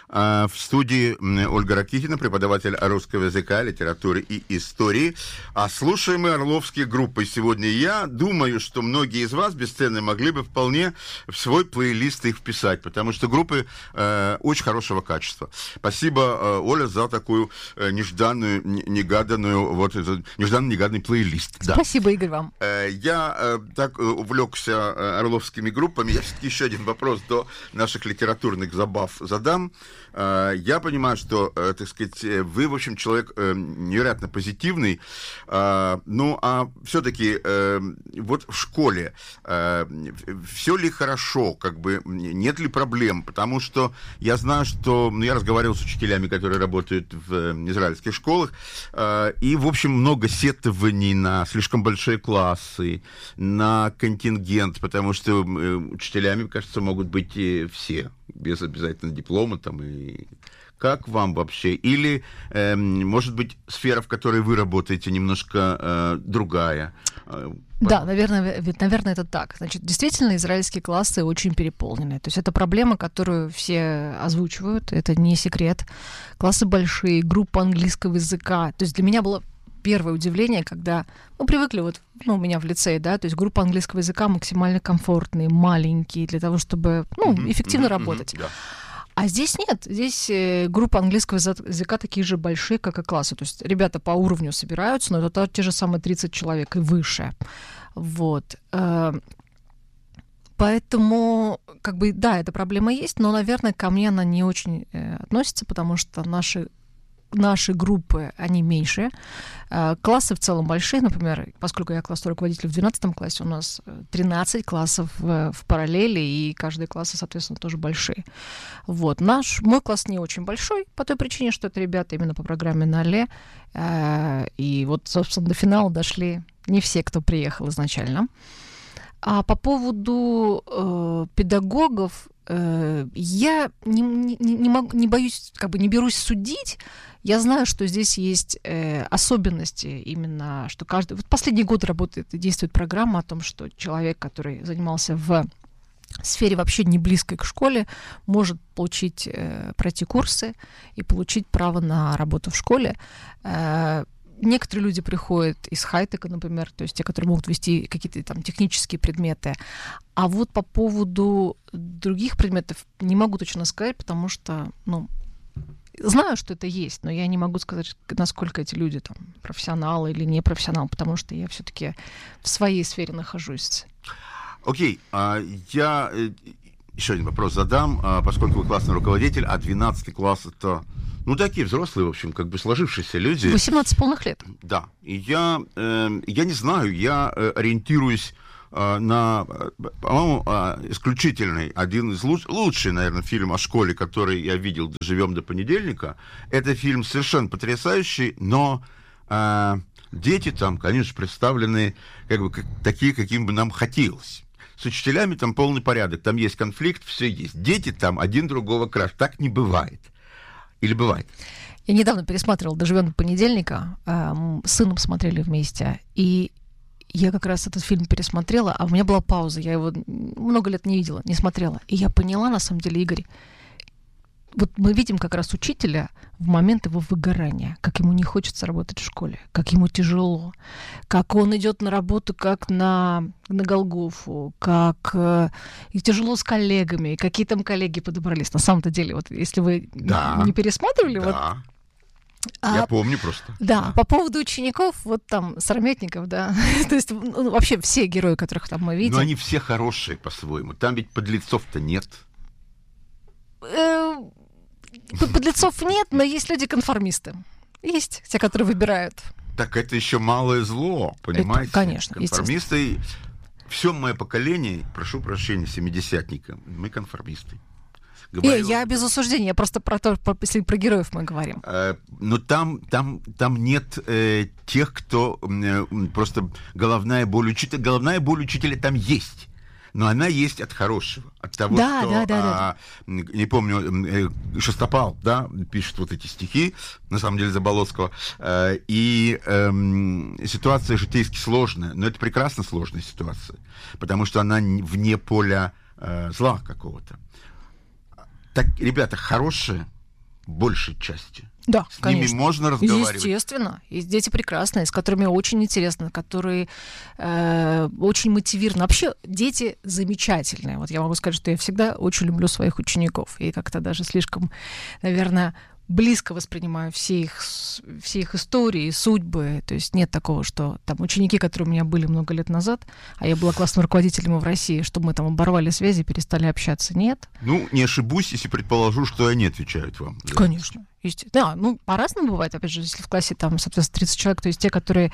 В студии Ольга Ракитина, преподаватель русского языка, литературы и истории. А слушаем мы орловские группы. Сегодня я думаю, что многие из вас, бесценные, могли бы вполне в свой плейлист их вписать, потому что группы очень хорошего качества. Спасибо, Оля, за такую нежданную, негаданную, вот этот нежданно-негаданный плейлист. Да. Спасибо, Игорь, вам. Я так увлекся орловскими группами. Я все-таки еще один вопрос до наших литературных забав задам. Я понимаю, что, так сказать, вы, в общем, человек невероятно позитивный, ну, а все-таки вот в школе все ли хорошо, как бы, нет ли проблем? Потому что я знаю, что, я разговаривал с учителями, которые работают в израильских школах, и, в общем, много сетований на слишком большие классы, на контингент, потому что учителями, кажется, могут быть и все, без обязательно диплома там и... Как вам вообще? Или, может быть, сфера, в которой вы работаете, немножко другая? Да, наверное, это так. Значит, действительно, израильские классы очень переполнены. То есть это проблема, которую все озвучивают, это не секрет. Классы большие, группа английского языка. То есть для меня было первое удивление, когда мы привыкли, вот, у меня в лицее, да, то есть группа английского языка максимально комфортные, маленькие, для того, чтобы, эффективно работать. Да. А здесь нет. Здесь группа английского языка такие же большие, как и классы. То есть ребята по уровню собираются, но это те же самые 30 человек и выше. Вот. Поэтому, да, эта проблема есть, но, наверное, ко мне она не очень относится, потому что наши группы, они меньше. Классы в целом большие, например, поскольку я классный руководитель в 12 классе, у нас 13 классов в параллели, и каждые классы, соответственно, тоже большие. Вот. Мой класс не очень большой, по той причине, что это ребята именно по программе НАЛЕ, и вот, собственно, до финала дошли не все, кто приехал изначально. А по поводу педагогов, я не боюсь, не берусь судить. Я знаю, что здесь есть особенности именно, что Вот последний год работает и действует программа о том, что человек, который занимался в сфере вообще не близкой к школе, может пройти курсы и получить право на работу в школе. Некоторые люди приходят из хай-тека, например, то есть те, которые могут вести какие-то там технические предметы. А вот по поводу других предметов не могу точно сказать, потому что, знаю, что это есть, но я не могу сказать, насколько эти люди там профессионалы или не профессионалы, потому что я все-таки в своей сфере нахожусь. Окей, я еще один вопрос задам, поскольку вы классный руководитель, а 12 класс это... такие взрослые, в общем, сложившиеся люди. 18 полных лет. Да. И я не знаю, я ориентируюсь на, по-моему, исключительный, один из лучший, наверное, фильм о школе, который я видел «Доживем до понедельника». Это фильм совершенно потрясающий, но дети там, конечно, представлены такие, каким бы нам хотелось. С учителями там полный порядок, там есть конфликт, все есть. Дети там один другого краше. Так не бывает. Или бывает? Я недавно пересматривала «Доживем до понедельника», с сыном смотрели вместе, и я как раз этот фильм пересмотрела, а у меня была пауза, я его много лет не видела, не смотрела. И я поняла, на самом деле, Игорь, вот мы видим как раз учителя в момент его выгорания, как ему не хочется работать в школе, как ему тяжело, как он идет на работу как на Голгофу, как и тяжело с коллегами, какие там коллеги подобрались. На самом-то деле, вот если вы не пересматривали, да. Я помню просто. Да, по поводу учеников, вот там, сраметников, да, то есть вообще все герои, которых там мы видим. Но они все хорошие по-своему, там ведь подлецов-то нет. Подлецов нет, но есть люди-конформисты. Есть те, которые выбирают. Так это еще малое зло, понимаете? Это, конечно. Конформисты. Все мое поколение, прошу прощения, семидесятника, мы конформисты. Я без осуждения, я просто если про героев мы говорим. Но там нет тех, кто просто головная боль учителя. Головная боль учителя там есть. Но она есть от хорошего, от того, да. Не помню, Шестопал, да, пишет вот эти стихи, на самом деле, Заболоцкого, и ситуация житейски сложная, но это прекрасно сложная ситуация, потому что она вне поля зла какого-то. Так, ребята, хорошие, большей части. Да, с конечно. ними можно разговаривать. Естественно. Есть дети прекрасные, с которыми очень интересно, которые очень мотивированы. Вообще, дети замечательные. Вот я могу сказать, что я всегда очень люблю своих учеников. И как-то даже слишком, наверное, близко воспринимаю все их истории, судьбы. То есть нет такого, что там ученики, которые у меня были много лет назад, а я была классным руководителем в России, чтобы мы там оборвали связи, перестали общаться. Нет. Ну, не ошибусь, если предположу, что они отвечают вам. Конечно. Да, ну, по-разному бывает. Опять же, если в классе там, соответственно, 30 человек, то есть те, которые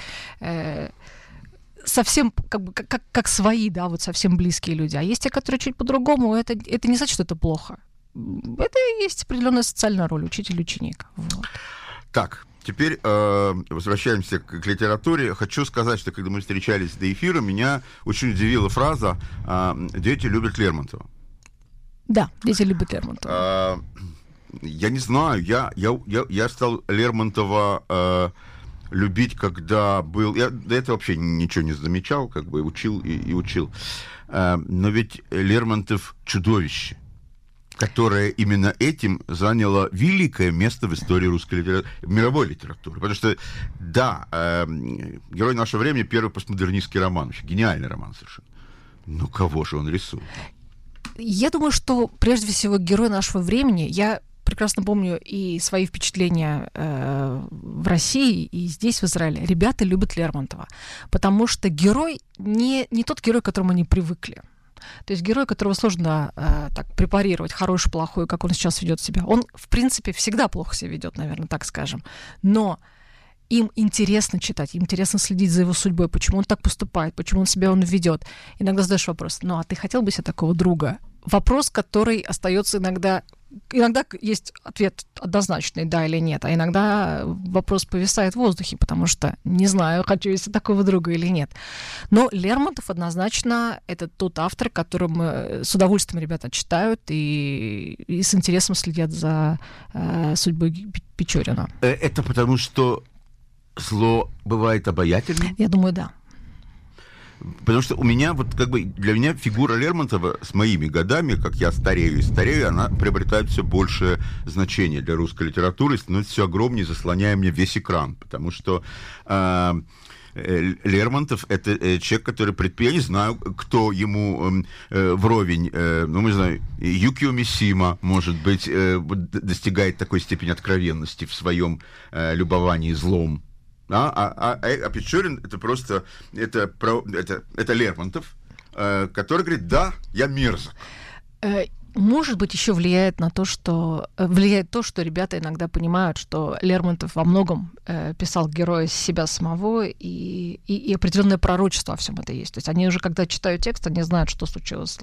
совсем как свои, да, вот совсем близкие люди. А есть те, которые чуть по-другому. Это не значит, что это плохо. Это и есть определенная социальная роль учитель-ученик. Вот. Так, теперь возвращаемся к литературе. Хочу сказать, что когда мы встречались до эфира, меня очень удивила фраза «Дети любят Лермонтова». Да, дети любят Лермонтова. Я не знаю, я стал Лермонтова любить, когда был... Я до этого вообще ничего не замечал, как бы учил и учил. Но ведь Лермонтов чудовище, которое именно этим заняло великое место в истории русской литературы, мировой литературы. Потому что, да, «Герой нашего времени» — первый постмодернистский роман, вообще гениальный роман совершенно. Ну, кого же он рисует? Я думаю, что, прежде всего, «Герой нашего времени», я прекрасно помню и свои впечатления в России и здесь, в Израиле. Ребята любят Лермонтова, потому что герой не тот герой, к которому они привыкли. То есть герой, которого сложно так препарировать, хороший, плохой, как он сейчас ведет себя. Он, в принципе, всегда плохо себя ведет, наверное, так скажем. Но им интересно читать, им интересно следить за его судьбой, почему он так поступает, почему он себя ведет. Иногда задаешь вопрос: ну, а ты хотел бы себе такого друга? Вопрос, который остается иногда есть ответ однозначный, да или нет, а иногда вопрос повисает в воздухе, потому что не знаю, хочу я себе такого друга или нет. Но Лермонтов однозначно это тот автор, которым с удовольствием ребята читают и с интересом следят за судьбой Печорина. Это потому, что зло бывает обаятельным? Я думаю, да. Потому что у меня, вот как бы для меня фигура Лермонтова с моими годами, как я старею и старею, она приобретает все большее значение для русской литературы, становится все огромнее, заслоняя мне весь экран. Потому что Лермонтов — это человек, который я не знаю, кто ему вровень, ну, мы знаем, Юкио Мисима, может быть, достигает такой степени откровенности в своем любовании злом. А Печорин — это просто это Лермонтов, который говорит: да, я мерзок. Может быть, еще влияет то, что ребята иногда понимают, что Лермонтов во многом писал героя себя самого, и определенное пророчество во всем это есть. То есть они уже, когда читают текст, они знают, что случилось,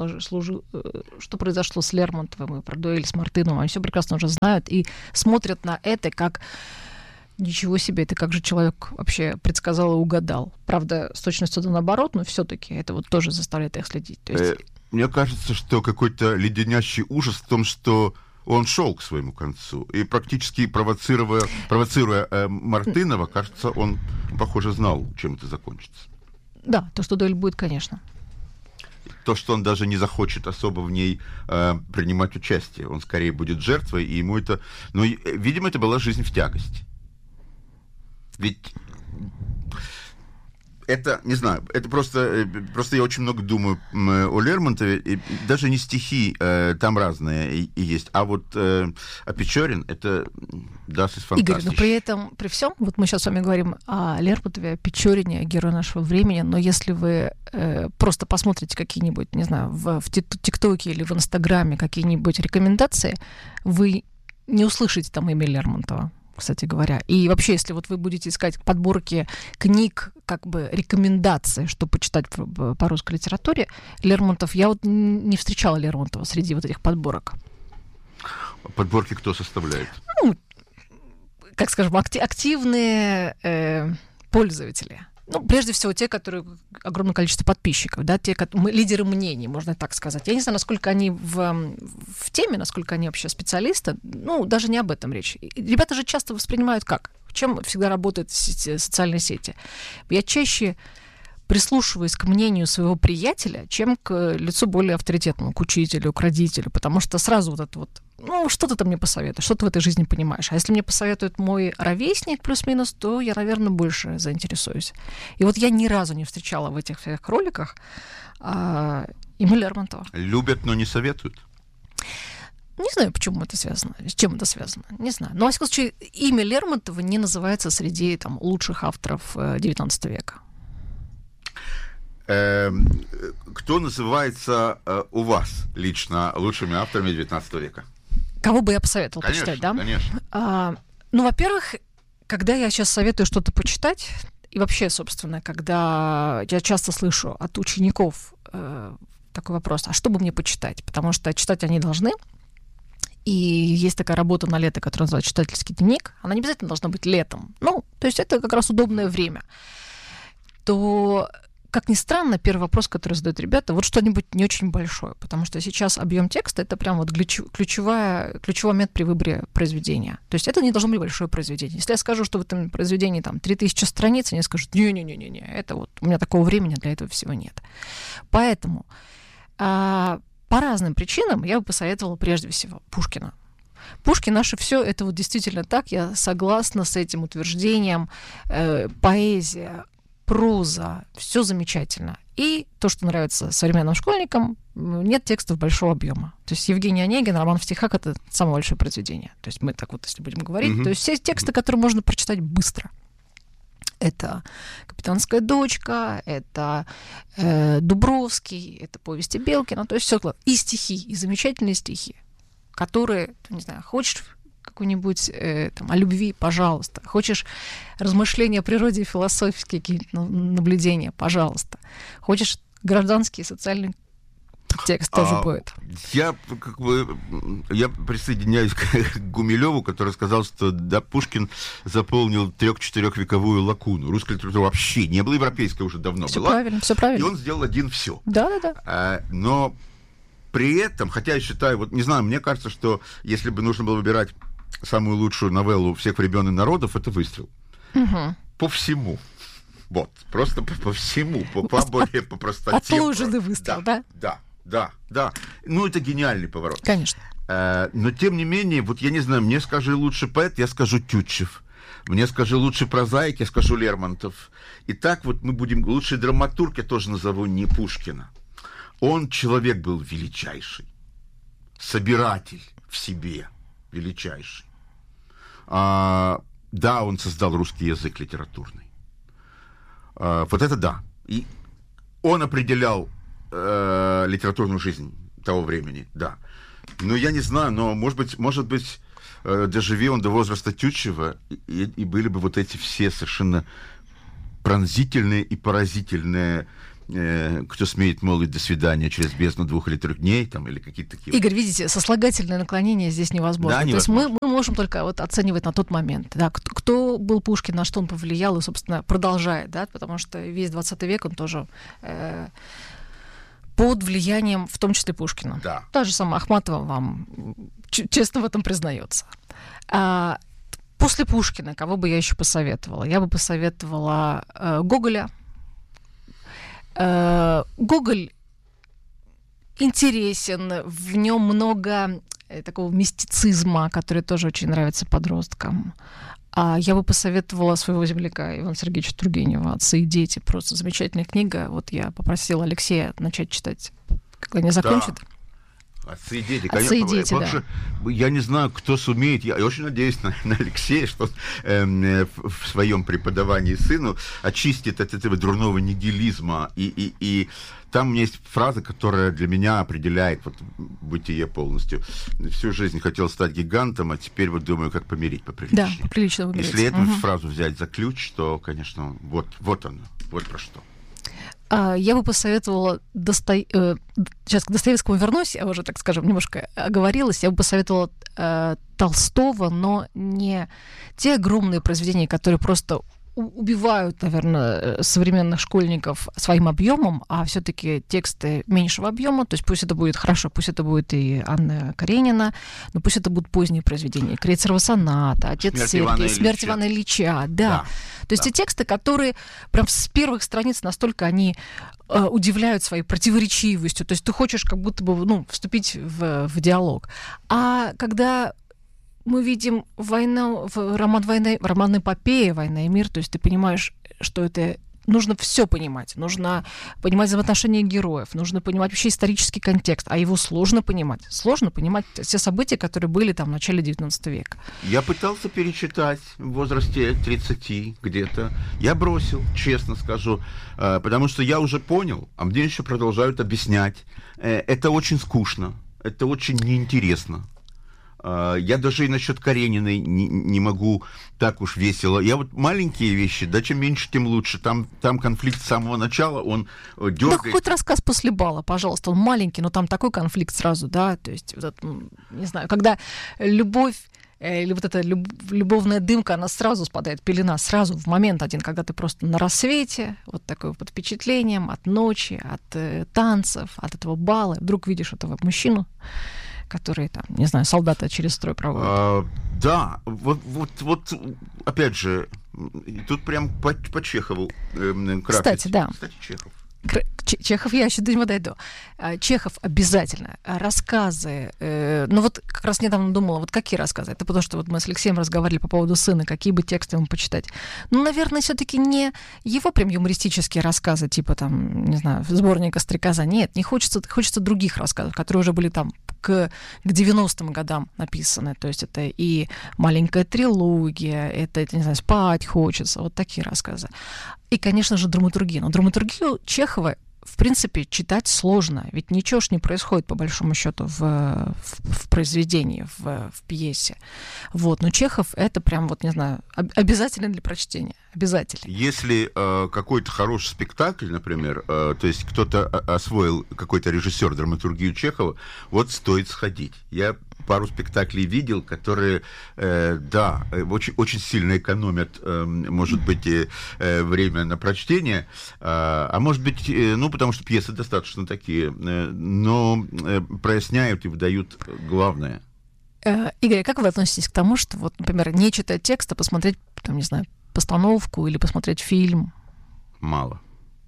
что произошло с Лермонтовым и про дуэль с Мартыновым. Они все прекрасно уже знают и смотрят на это как: ничего себе, это как же человек вообще предсказал и угадал. Правда, с точностью да наоборот, но все-таки это вот тоже заставляет их следить. То есть... Мне кажется, что какой-то леденящий ужас в том, что он шел к своему концу. И практически провоцируя Мартынова, кажется, он, похоже, знал, чем это закончится. Да, то, что дуэль будет, конечно. То, что он даже не захочет особо в ней принимать участие. Он скорее будет жертвой, и ему это... Но, видимо, это была жизнь в тягость. Ведь это, не знаю, это просто я очень много думаю о Лермонтове, и даже не стихи там разные и есть, а вот Печорин — это даст из фантастики. Игорь, но при всем, вот мы сейчас с вами говорим о Лермонтове, о Печорине, о герое нашего времени, но если вы просто посмотрите какие-нибудь, не знаю, в ТикТоке или в Инстаграме какие-нибудь рекомендации, вы не услышите там имя Лермонтова, кстати говоря. И вообще, если вот вы будете искать подборки книг, как бы рекомендации, что почитать по русской литературе, Лермонтов, я вот не встречала Лермонтова среди вот этих подборок. Подборки кто составляет? Ну, как скажем, активные пользователи. Ну, прежде всего, те, которые огромное количество подписчиков, да, лидеры мнений, можно так сказать. Я не знаю, насколько они в теме, насколько они вообще специалисты. Ну, даже не об этом речь. Ребята же часто воспринимают как? Чем всегда работают социальные сети? Я чаще прислушиваюсь к мнению своего приятеля, чем к лицу более авторитетному, к учителю, к родителю, потому что сразу вот это вот, ну, что ты мне посоветуешь, что ты в этой жизни понимаешь. А если мне посоветует мой ровесник плюс-минус, то я, наверное, больше заинтересуюсь. И вот я ни разу не встречала в этих всех роликах имя Лермонтова. Любят, но не советуют. Не знаю, почему это связано, с чем это связано, не знаю. Но, во всяком случае, имя Лермонтова не называется среди там, лучших авторов XIX века. Кто называется у вас лично лучшими авторами XIX века? Кого бы я посоветовала конечно, почитать, да? Конечно. Ну, во-первых, когда я сейчас советую что-то почитать, и вообще, собственно, когда я часто слышу от учеников такой вопрос, а что бы мне почитать? Потому что читать они должны. И есть такая работа на лето, которая называется «Читательский дневник». Она не обязательно должна быть летом. Ну, то есть это как раз удобное время. То, как ни странно, первый вопрос, который задают ребята, вот что-нибудь не очень большое. Потому что сейчас объем текста — это прям вот ключевой момент при выборе произведения. То есть это не должно быть большое произведение. Если я скажу, что в этом произведении там 3000 страниц, они скажут, не-не-не, это вот у меня такого времени для этого всего нет. Поэтому... По разным причинам я бы посоветовала прежде всего Пушкина. Пушкин наше все, это вот действительно так, я согласна с этим утверждением. Поэзия, проза, все замечательно. И то, что нравится современным школьникам, нет текстов большого объема. То есть Евгений Онегин, роман в стихах — это самое большое произведение. То есть мы так вот, если будем говорить, то есть все тексты, которые можно прочитать быстро. Это «Капитанская дочка», это Дубровский, это повести Белкина, то есть все и стихи, и замечательные стихи, которые, не знаю, хочешь какую-нибудь там, о любви, пожалуйста, хочешь размышления о природе и философские какие-то наблюдения, пожалуйста, хочешь гражданский и социальный текст тоже будет. Я присоединяюсь к Гумилеву, который сказал, что да, Пушкин заполнил 3-4-вековую лакуну. Русская литература вообще не было, европейская уже давно всё была. Правильно, все правильно. И он сделал один все. Да. Но при этом, хотя я считаю, вот не знаю, мне кажется, что если бы нужно было выбирать самую лучшую новеллу всех времен и народов, это «Выстрел». Угу. По всему. Вот, просто по всему, по простоте. Отложенный выстрел, да? Да. Ну, это гениальный поворот. Конечно. Но, тем не менее, вот я не знаю, мне скажи лучший поэт, я скажу Тютчев. Мне скажи лучший прозаик, я скажу Лермонтов. И так вот мы будем... Лучший драматург я тоже назову не Пушкина. Он человек был величайший. Собиратель в себе величайший. Да, он создал русский язык литературный. Вот это да. И он определял литературную жизнь того времени, да. Но я не знаю, но, может быть, доживи он до возраста Тютчева, и были бы вот эти все совершенно пронзительные и поразительные, кто смеет молвить «до свидания» через бездну 2 или 3 дней, там, или какие-то такие... Игорь, видите, сослагательное наклонение здесь невозможно. Да, невозможно. То есть мы можем только вот оценивать на тот момент, да, кто был Пушкин, на что он повлиял и, собственно, продолжает, да, потому что весь 20 век он тоже... под влиянием, в том числе, Пушкина. Да. Та же самая Ахматова вам честно в этом признается. После Пушкина кого бы я еще посоветовала? Я бы посоветовала Гоголя. Гоголь интересен, в нем много такого мистицизма, который тоже очень нравится подросткам. Я бы посоветовала своего земляка Ивана Сергеевича Тургенева «Отцы и дети». Просто замечательная книга. Вот я попросила Алексея начать читать, когда они закончат. Да. «Отцы и дети». «Отцы и дети», да. Я не знаю, кто сумеет. Я очень надеюсь на Алексея, что в своем преподавании сыну очистит от этого дурного нигилизма. И там у меня есть фраза, которая для меня определяет вот, бытие полностью. Всю жизнь хотел стать гигантом, а теперь вот думаю, как помирить поприличнее. Да, поприлично умереть. Если эту фразу взять за ключ, то, конечно, вот оно, вот про что. Я бы посоветовала... Сейчас к Достоевскому вернусь, я уже, так скажем, немножко оговорилась. Я бы посоветовала Толстого, но не те огромные произведения, которые просто убивают, наверное, современных школьников своим объемом, а все-таки тексты меньшего объема, то есть пусть это будет хорошо, пусть это будет и Анна Каренина, но пусть это будут поздние произведения, Крейцерова соната, Отец Сергий, Смерть Ивана Ильича, да. То есть те тексты, которые прям с первых страниц настолько они удивляют своей противоречивостью, то есть ты хочешь как будто бы, вступить в диалог. А когда мы видим роман эпопея «Война и мир», то есть ты понимаешь, что это нужно все понимать. Нужно понимать взаимоотношения героев, нужно понимать вообще исторический контекст, а его сложно понимать. Сложно понимать все события, которые были там в начале XIX века. Я пытался перечитать в возрасте 30 где-то. Я бросил, честно скажу, потому что я уже понял, а мне еще продолжают объяснять. Это очень скучно, это очень неинтересно. Я даже и насчет Карениной не могу так уж весело. Я вот маленькие вещи, да, чем меньше, тем лучше. Там конфликт с самого начала, он дергает. Да хоть рассказ «После бала», пожалуйста, он маленький, но там такой конфликт сразу, да, то есть, не знаю, когда любовь или вот эта любовная дымка, она сразу спадает, пелена, сразу в момент один, когда ты просто на рассвете, вот такой под впечатлением от ночи, от танцев, от этого бала, вдруг видишь этого мужчину, которые, там, не знаю, солдаты через строй проводят. Да, вот, опять же, тут прям по Чехову кратко. Кстати, да. Кстати, Чехов. Чехов, я еще до него дойду. Чехов обязательно. Рассказы. Ну вот как раз недавно думала, вот какие рассказы? Это потому что вот мы с Алексеем разговаривали по поводу сына, какие бы тексты ему почитать. Ну, наверное, все-таки не его прям юмористические рассказы, типа там, не знаю, сборника «Стрекоза». Нет, не хочется других рассказов, которые уже были там к 90-м годам написаны. То есть это и «Маленькая трилогия», это, не знаю, «Спать хочется», вот такие рассказы. И, конечно же, драматургия. Но драматургию Чехова, в принципе, читать сложно. Ведь ничего ж не происходит, по большому счету, в произведении, в пьесе. Вот. Но Чехов — это прям, вот, не знаю, обязательно для прочтения. Обязательно. Если какой-то хороший спектакль, например, то есть кто-то освоил, какой-то режиссер, драматургию Чехова, вот стоит сходить. Я пару спектаклей видел, которые, да, очень, очень сильно экономят, может быть, время на прочтение, а может быть, ну, потому что пьесы достаточно такие, но проясняют и выдают главное. Игорь, как вы относитесь к тому, что, вот, например, не читать текст, а посмотреть, там, не знаю, постановку или посмотреть фильм? Мало.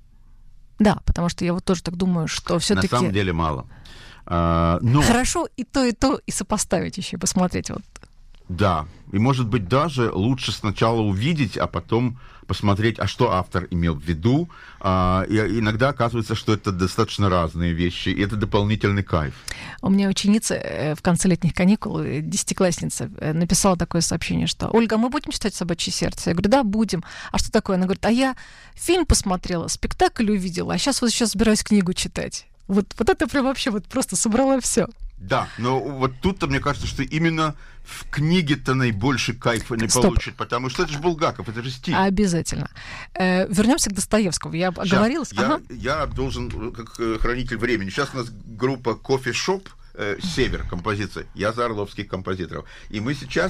Да, потому что я вот тоже так думаю, что все-таки... На самом деле мало. Но... Хорошо и то, и сопоставить еще, посмотреть. Вот. Да, и, может быть, даже лучше сначала увидеть, а потом посмотреть, а что автор имел в виду. И иногда оказывается, что это достаточно разные вещи, и это дополнительный кайф. У меня ученица в конце летних каникул, 10-классница, написала такое сообщение, что: «Ольга, мы будем читать «Собачье сердце»?» Я говорю: да, будем. А что такое? Она говорит: а я фильм посмотрела, спектакль увидела, а сейчас собираюсь книгу читать. Вот это прям вообще вот просто собрала все. Да, но вот тут-то мне кажется, что именно в книге-то наибольший кайф не получит, потому что это же Булгаков, это же стиль. Обязательно. Вернемся к Достоевскому. Я оговорилась. Я должен, как хранитель времени. Сейчас у нас группа «Кофе-шоп», «Север» композиция. Я за орловских композиторов. И мы сейчас